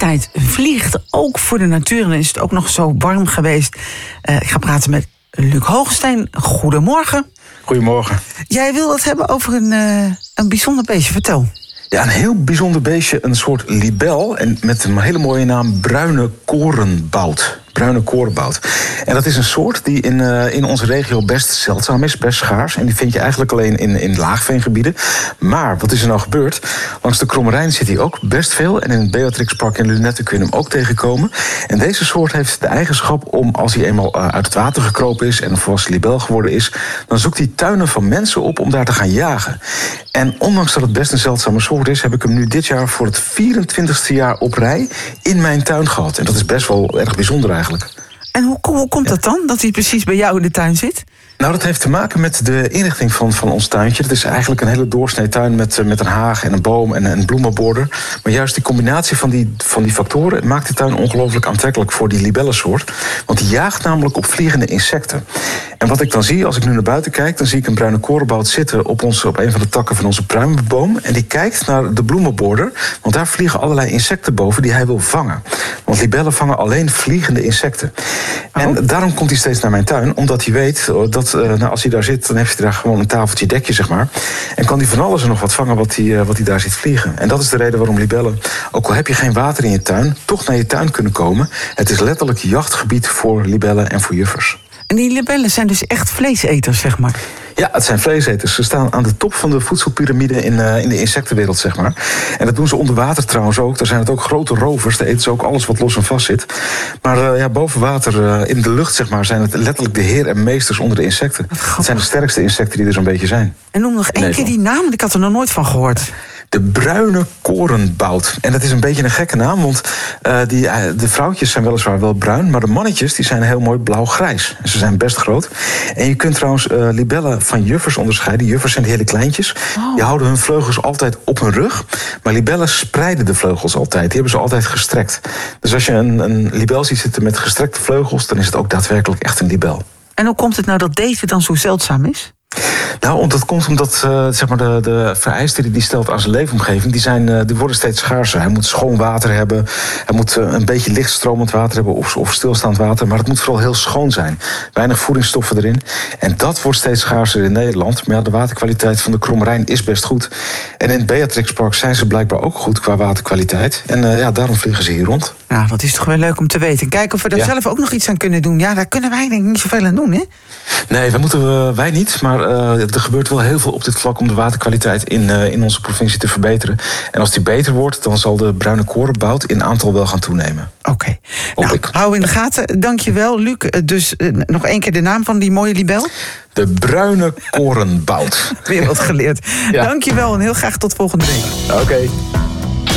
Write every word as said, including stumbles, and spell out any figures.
tijd vliegt, ook voor de natuur. En is het ook nog zo warm geweest. Uh, ik ga praten met Luc Hoogstein. Goedemorgen. Goedemorgen. Jij wil het hebben over een, uh, een bijzonder beestje. Vertel. Ja, een heel bijzonder beestje, een soort libel. En met een hele mooie naam, bruine korenbout. Bruine korenbout. En dat is een soort die in, uh, in onze regio best zeldzaam is, best schaars. En die vind je eigenlijk alleen in, in laagveengebieden. Maar wat is er nou gebeurd? Langs de Kromme Rijn zit hij ook best veel. En in het Beatrixpark in Lunette kun je hem ook tegenkomen. En deze soort heeft de eigenschap om, als hij eenmaal uh, uit het water gekropen is en een volwassen libel geworden is, dan zoekt hij tuinen van mensen op om daar te gaan jagen. En ondanks dat het best een zeldzame soort is, heb ik hem nu dit jaar voor het vierentwintigste jaar op rij in mijn tuin gehad. En dat is best wel erg bijzonder eigenlijk. En hoe, hoe komt dat dan, dat hij precies bij jou in de tuin zit? Nou, dat heeft te maken met de inrichting van, van ons tuintje. Het is eigenlijk een hele doorsnee tuin met, met een haag en een boom en een bloemenborder. Maar juist die combinatie van die, van die factoren maakt de tuin ongelooflijk aantrekkelijk voor die libellensoort. Want die jaagt namelijk op vliegende insecten. En wat ik dan zie, als ik nu naar buiten kijk, dan zie ik een bruine korenbout zitten op, ons, op een van de takken van onze pruimenboom. En die kijkt naar de bloemenborder, want daar vliegen allerlei insecten boven die hij wil vangen. Want libellen vangen alleen vliegende insecten. Oh. En daarom komt hij steeds naar mijn tuin, omdat hij weet dat uh, nou, als hij daar zit, dan heeft hij daar gewoon een tafeltje dekje, zeg maar. En kan hij van alles en nog wat vangen wat hij, uh, wat hij daar ziet vliegen. En dat is de reden waarom libellen, ook al heb je geen water in je tuin, toch naar je tuin kunnen komen. Het is letterlijk jachtgebied voor libellen en voor juffers. En die libellen zijn dus echt vleeseters, zeg maar? Ja, het zijn vleeseters. Ze staan aan de top van de voedselpiramide in, uh, in de insectenwereld, zeg maar. En dat doen ze onder water trouwens ook. Daar zijn het ook grote rovers. Daar eten ze ook alles wat los en vast zit. Maar uh, ja, boven water, uh, in de lucht, zeg maar, zijn het letterlijk de heer en meesters onder de insecten. Het zijn de sterkste insecten die er zo'n beetje zijn. En noem nog één keer die naam, want ik had er nog nooit van gehoord. De bruine korenbout. En dat is een beetje een gekke naam, want uh, die, uh, de vrouwtjes zijn weliswaar wel bruin, maar de mannetjes die zijn heel mooi blauw-grijs. En ze zijn best groot. En je kunt trouwens uh, libellen van juffers onderscheiden. Juffers zijn de hele kleintjes. Oh. Die houden hun vleugels altijd op hun rug. Maar libellen spreiden de vleugels altijd. Die hebben ze altijd gestrekt. Dus als je een, een libel ziet zitten met gestrekte vleugels, dan is het ook daadwerkelijk echt een libel. En hoe komt het nou dat deze dan zo zeldzaam is? Nou, dat komt omdat uh, zeg maar de, de vereisten die hij stelt aan zijn leefomgeving, die, zijn, uh, die worden steeds schaarser. Hij moet schoon water hebben, hij moet uh, een beetje lichtstromend water hebben of, of stilstaand water, maar het moet vooral heel schoon zijn. Weinig voedingsstoffen erin. En dat wordt steeds schaarser in Nederland. Maar ja, de waterkwaliteit van de Kromme Rijn is best goed. En in het Beatrixpark zijn ze blijkbaar ook goed qua waterkwaliteit. En uh, ja, daarom vliegen ze hier rond. Nou, dat is toch wel leuk om te weten. Kijken of we daar ja. zelf ook nog iets aan kunnen doen. Ja, daar kunnen wij denk ik niet zoveel aan doen, hè? Nee, wij, moeten, uh, wij niet, maar uh, er gebeurt wel heel veel op dit vlak om de waterkwaliteit in, uh, in onze provincie te verbeteren. En als die beter wordt, dan zal de bruine korenbout in aantal wel gaan toenemen. Oké. Okay. Nou, hou in de gaten. Dank je wel, Luc. Dus uh, nog één keer de naam van die mooie libel. De bruine korenbout. Weer wat geleerd. Ja. Dank je wel en heel graag tot volgende week. Oké. Okay.